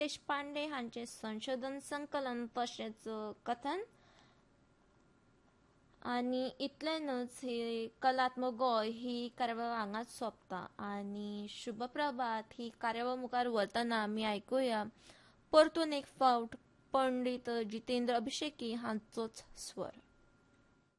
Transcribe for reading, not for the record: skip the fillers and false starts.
देशपांडे हांचे संशोधन संकलन तशेंच कथन आनी इतले न्हूच ही कलात्मक गोय ही कार्यावळ हांगाच सोंपता आनी शुभ प्रभात ही कार्यावळ मुखार व्हरतना आमी आयकुया परतून एक फावट पंडीत जितेंद्र अभिषेकी हांचोच स्वर.